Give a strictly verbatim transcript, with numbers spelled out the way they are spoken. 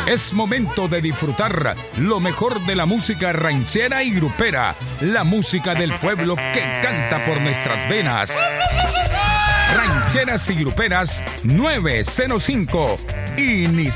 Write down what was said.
Es momento de disfrutar lo mejor de la música ranchera y grupera, la música del pueblo que canta por nuestras venas. Rancheras y gruperas nueve cero cinco. Inicia.